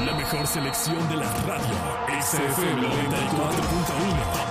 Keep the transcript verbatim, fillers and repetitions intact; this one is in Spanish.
La mejor selección de la radio. X F M noventa y cuatro punto uno.